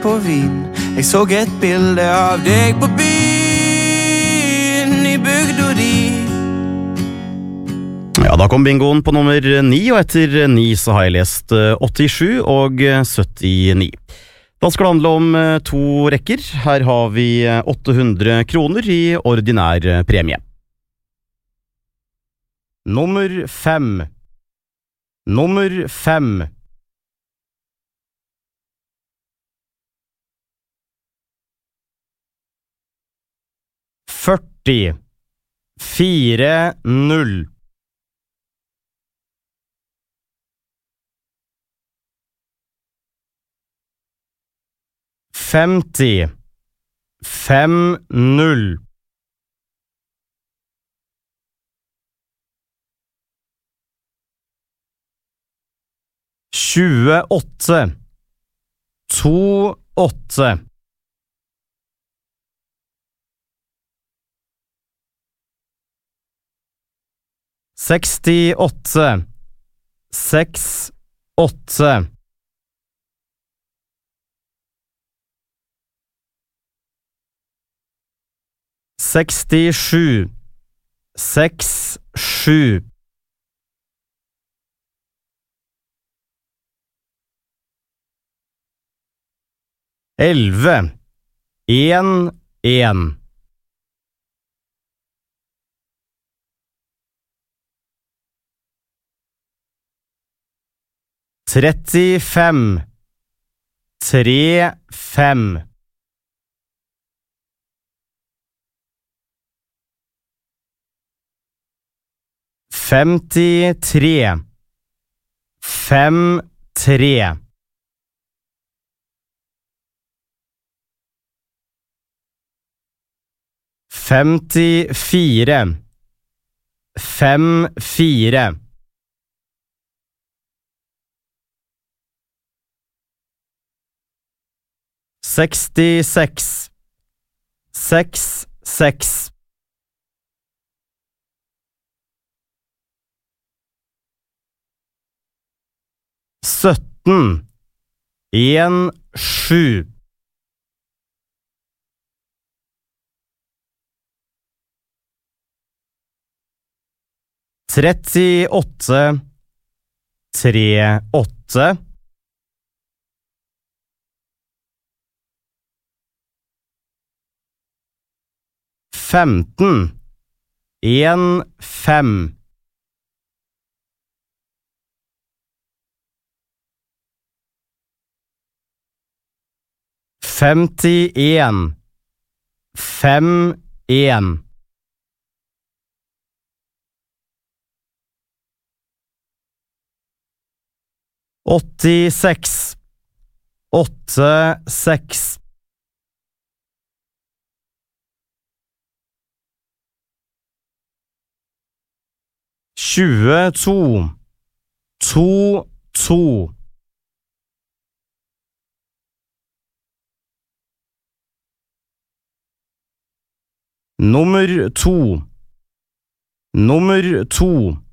på vin. Jeg så et bilde av deg på byen I bygda di. Ja, da kom bingoen på nummer 9, og etter 9 så har jeg lest 87 og 79. Da skal det handle om 2 rekker. Her har vi 800 kroner I ordinær premie. Nummer 5. Nummer 5. Førti. 40. 50. 50. 28. 28. 68. 68. 67. 67. 11. 1. 1. 35. 3. 5. 53. 5. 3. 54. 5. 4. 66. 6. 6. 17. 1. 7. 38. 3. 8. 15. 1. 5. 51. 5. 1. 86. 8. 6. 22. 2. 2. 2. Nummer 2.